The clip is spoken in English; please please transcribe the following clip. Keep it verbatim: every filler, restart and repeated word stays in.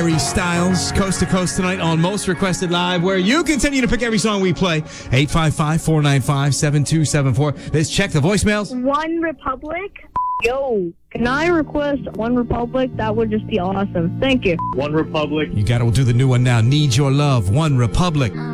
Harry Styles, coast to coast tonight on Most Requested Live, where you continue to pick every song we play. eight five five, four nine five, seven two seven four. Let's check the voicemails. One Republic. Yo, can I request One Republic? That would just be awesome. Thank you. One Republic. You gotta do the new one now. Need Your Love, One Republic.